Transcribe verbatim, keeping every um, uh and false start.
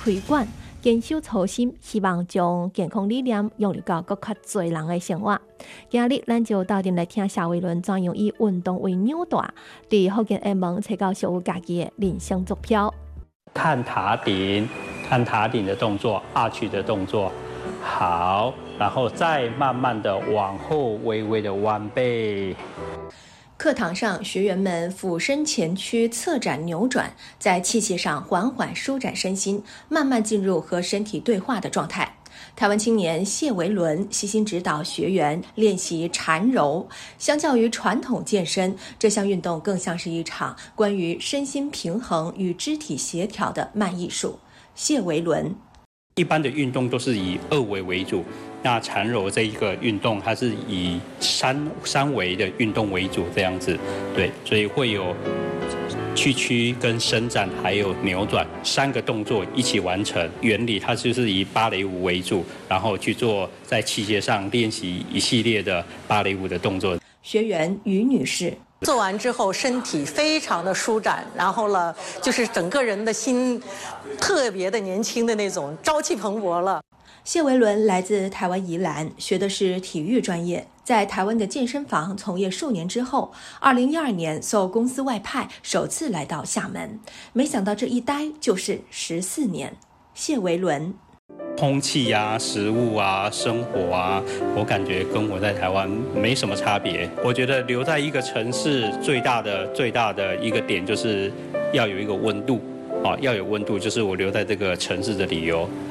开馆，坚守初心，希望将健康理念融入到更较侪人的生活。今日咱就斗阵来听谢伟伦怎样以运动为纽带，伫福建厦门找到属于家己的人生目标。 看塔顶，看塔顶的动作 ，arch 的动作，好，然后再慢慢的往后微微的弯背。 课堂上，学员们俯身前屈，侧展扭转，在器械上缓缓舒展身心，慢慢进入和身体对话的状态。台湾青年谢维伦悉心指导学员练习缠柔。相较于传统健身，这项运动更像是一场关于身心平衡与肢体协调的慢艺术。谢维伦， 一般的运动都是以二维为主，那缠柔这一个运动，它是以三三维的运动为主，这样子，对，所以会有屈曲跟伸展还有扭转三个动作一起完成。原理它就是以芭蕾舞为主，然后去做在器械上练习一系列的芭蕾舞的动作。 学员于女士。 做完之后，身体非常的舒展，然后呢，就是整个人的心特别的年轻的那种，朝气蓬勃了。 谢维伦来自台湾宜兰，学的是体育专业，在台湾的健身房从业数年之后，二零一二年受公司外派，首次来到厦门，没想到这一待就是十四年。谢维伦。 空气啊、食物啊、生活啊，我感觉跟我在台湾没什么差别。我觉得留在一个城市最大的最大的一个点就是要有一个温度，啊，要有温度，就是我留在这个城市的理由。